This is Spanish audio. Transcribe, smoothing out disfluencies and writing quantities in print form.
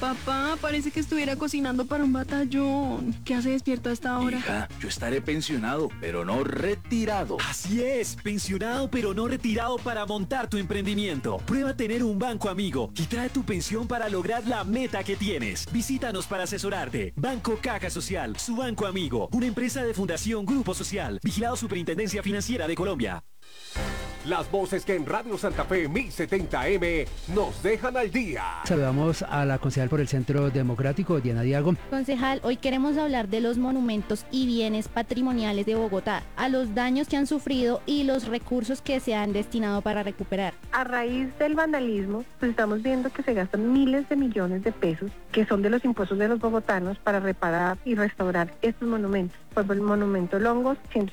Papá, parece que estuviera cocinando para un batallón. ¿Qué hace despierto a esta hora? Hija, yo estaré pensionado, pero no retirado. Así es, pensionado pero no retirado para montar tu emprendimiento. Prueba tener un banco amigo y trae tu pensión para lograr la meta que tienes. Visítanos para asesorarte. Banco Caja Social, su banco amigo, una empresa de Fundación Grupo Social, vigilado Superintendencia Financiera de Colombia. Las voces que en Radio Santa Fe 1070M nos dejan al día. Saludamos a la concejal por el Centro Democrático, Diana Diago. Concejal, hoy queremos hablar de los monumentos y bienes patrimoniales de Bogotá, a los daños que han sufrido y los recursos que se han destinado para recuperar. A raíz del vandalismo, pues estamos viendo que se gastan miles de millones de pesos, que son de los impuestos de los bogotanos, para reparar y restaurar estos monumentos. Por ejemplo, el monumento Longos,